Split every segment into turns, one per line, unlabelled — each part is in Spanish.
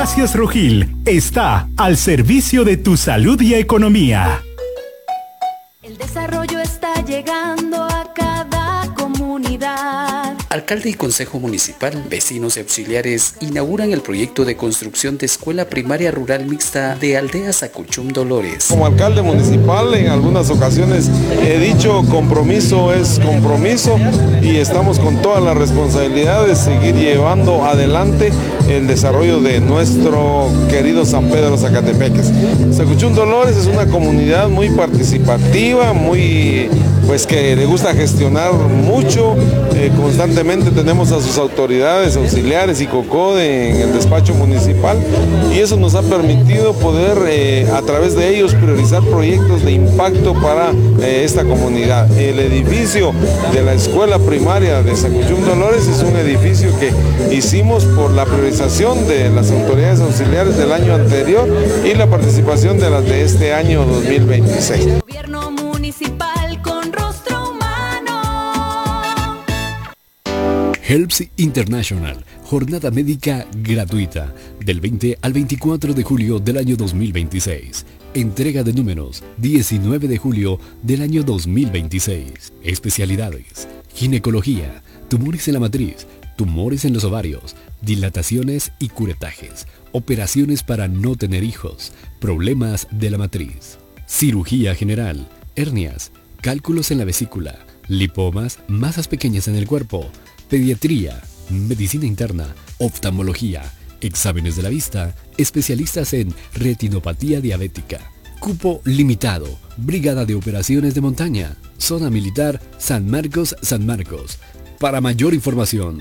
Farmacias Rojil está al servicio de tu salud y economía.
El desarrollo está llegando a cada comunidad.
Alcalde y Consejo Municipal, vecinos y auxiliares inauguran el proyecto de construcción de Escuela Primaria Rural Mixta de Aldea Sacuchum Dolores.
Como alcalde municipal, en algunas ocasiones he dicho compromiso es compromiso y estamos con toda la responsabilidad de seguir llevando adelante el desarrollo de nuestro querido San Pedro Zacatepeques. Sacuchum Dolores es una comunidad muy participativa, muy que le gusta gestionar mucho, constantemente tenemos a sus autoridades auxiliares y COCODE en el despacho municipal y eso nos ha permitido poder a través de ellos priorizar proyectos de impacto para esta comunidad. El edificio de la escuela primaria de Sacuchum Dolores es un edificio que hicimos por la priorización de las autoridades auxiliares del año anterior y la participación de las de este año 2026.
Gobierno municipal con rostro humano.
Helps International, jornada médica gratuita, del 20 al 24 de julio del año 2026. Entrega de números, 19 de julio del año 2026. Especialidades, ginecología, tumores en la matriz, tumores en los ovarios, dilataciones y curetajes, operaciones para no tener hijos, problemas de la matriz, cirugía general, hernias, cálculos en la vesícula, lipomas, masas pequeñas en el cuerpo, pediatría, medicina interna, oftalmología, exámenes de la vista, especialistas en retinopatía diabética. Cupo limitado, Brigada de Operaciones de Montaña, Zona Militar San Marcos, San Marcos. Para mayor información,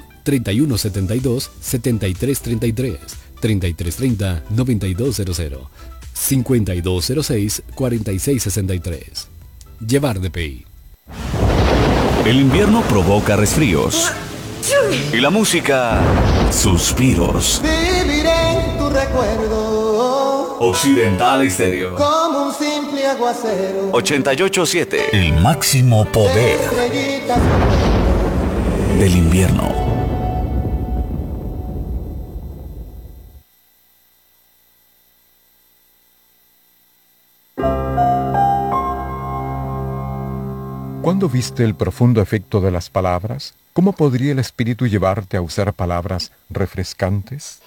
3172-7333, 3330-9200, 5206-4663. Llevar DPI.
El invierno provoca resfríos. Y la música, suspiros.
Viviré en tu recuerdo.
Occidental Estéreo.
Como un simple aguacero.
88.7. El máximo poder del invierno.
¿Cuándo viste el profundo efecto de las palabras? ¿Cómo podría el espíritu llevarte a usar palabras refrescantes?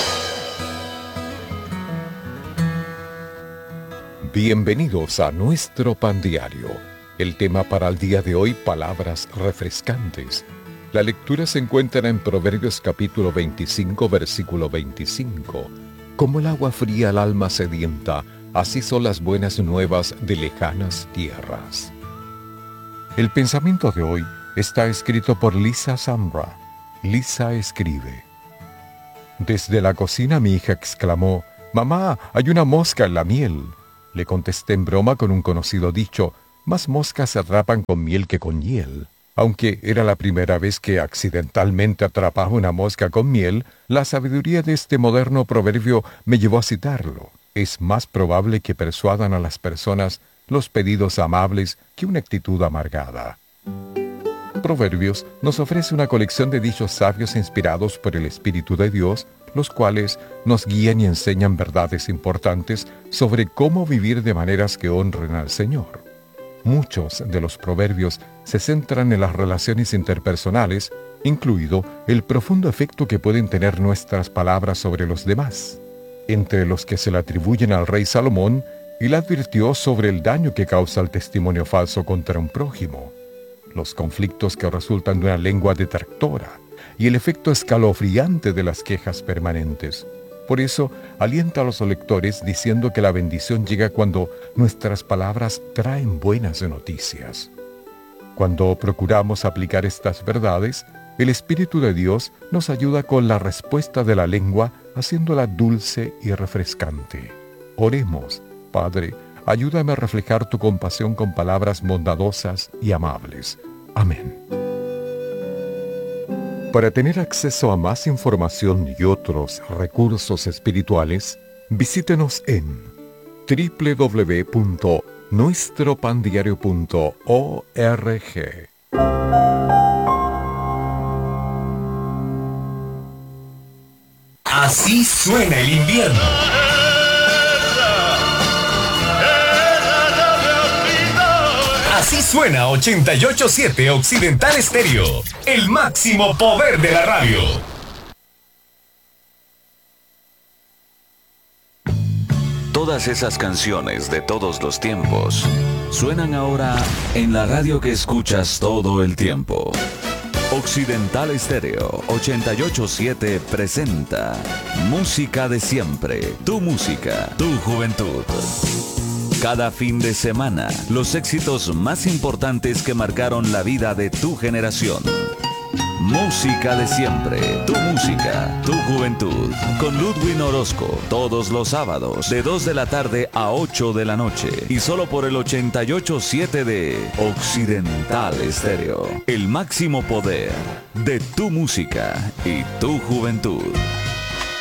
Bienvenidos a nuestro pan diario. El tema para el día de hoy, palabras refrescantes. La lectura se encuentra en Proverbios capítulo 25, versículo 25. Como el agua fría al alma sedienta, así son las buenas nuevas de lejanas tierras. El pensamiento de hoy está escrito por Lisa Zambra. Lisa escribe: Desde la cocina mi hija exclamó: «Mamá, hay una mosca en la miel». Le contesté en broma con un conocido dicho: «Más moscas se atrapan con miel que con hiel». Aunque era la primera vez que accidentalmente atrapaba una mosca con miel, la sabiduría de este moderno proverbio me llevó a citarlo. Es más probable que persuadan a las personas los pedidos amables que una actitud amargada. Proverbios nos ofrece una colección de dichos sabios inspirados por el Espíritu de Dios, los cuales nos guían y enseñan verdades importantes sobre cómo vivir de maneras que honren al Señor. Muchos de los proverbios se centran en las relaciones interpersonales, incluido el profundo efecto que pueden tener nuestras palabras sobre los demás. Entre los que se le atribuyen al rey Salomón, él advirtió sobre el daño que causa el testimonio falso contra un prójimo, los conflictos que resultan de una lengua detractora y el efecto escalofriante de las quejas permanentes. Por eso, alienta a los lectores diciendo que la bendición llega cuando nuestras palabras traen buenas noticias. Cuando procuramos aplicar estas verdades, el Espíritu de Dios nos ayuda con la respuesta de la lengua, haciéndola dulce y refrescante. Oremos. Padre, ayúdame a reflejar tu compasión con palabras bondadosas y amables. Amén. Para tener acceso a más información y otros recursos espirituales, visítenos en www.nuestropandiario.org.
Así suena el invierno. Así suena 88.7 Occidental Estéreo, el máximo poder de la radio.
Todas esas canciones de todos los tiempos suenan ahora en la radio que escuchas todo el tiempo. Occidental Estéreo 88.7 presenta Música de Siempre, tu música, tu juventud. Cada fin de semana, los éxitos más importantes que marcaron la vida de tu generación. Música de Siempre, tu música, tu juventud. Con Ludwig Orozco, todos los sábados, de 2 de la tarde a 8 de la noche. Y solo por el 88.7 de Occidental Estéreo. El máximo poder de tu música y tu juventud.